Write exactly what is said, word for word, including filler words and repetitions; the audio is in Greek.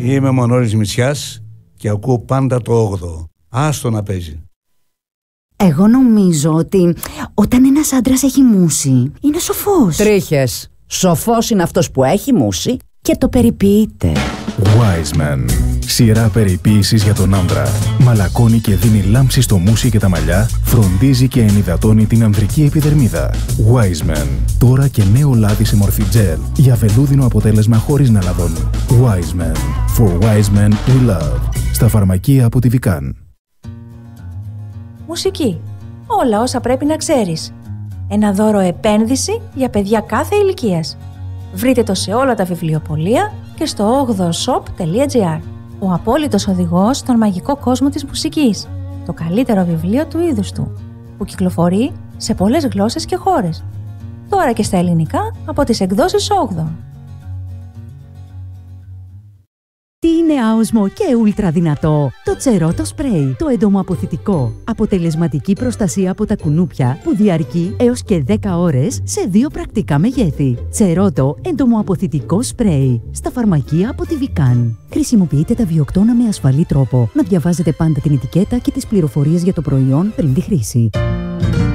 Είμαι ο Μανώλης Μητσιάς και ακούω πάντα το όγδοο. Άστο να παίζει. Εγώ νομίζω ότι όταν ένας άντρας έχει μούσει, είναι σοφός. Τρίχες. Σοφός είναι αυτός που έχει μούσει και το περιποιείται. Wiseman. Σειρά περιποίησης για τον άντρα. Μαλακώνει και δίνει λάμψη στο μουσι και τα μαλλιά, φροντίζει και ενυδατώνει την ανδρική επιδερμίδα. Wiseman. Τώρα και νέο λάδι σε μορφή gel για βελούδινο αποτέλεσμα χωρίς να λαδώνει. Wiseman. For wise men we love. Στα φαρμακεία από τη Vican. Μουσική. Όλα όσα πρέπει να ξέρεις. Ένα δώρο επένδυση για παιδιά κάθε ηλικίας. Βρείτε το σε όλα τα βιβλιοπωλεία και στο όγδοο σοπ τελεία τζι άρ. Ο απόλυτος οδηγός στον μαγικό κόσμο της μουσικής. Το καλύτερο βιβλίο του είδους του, που κυκλοφορεί σε πολλές γλώσσες και χώρες. Τώρα και στα ελληνικά από τις εκδόσεις όγδοο. Τι είναι άοσμο και ούλτρα δυνατό? Το Τσερότο Σπρέι, το εντομοαποθητικό. Αποτελεσματική προστασία από τα κουνούπια που διαρκεί έως και δέκα ώρες σε δύο πρακτικά μεγέθη. Τσερότο εντομοαποθητικό σπρέι. Στα φαρμακεία από τη Vican. Χρησιμοποιείτε τα βιοκτώνα με ασφαλή τρόπο. Να διαβάζετε πάντα την ετικέτα και τις πληροφορίες για το προϊόν πριν τη χρήση.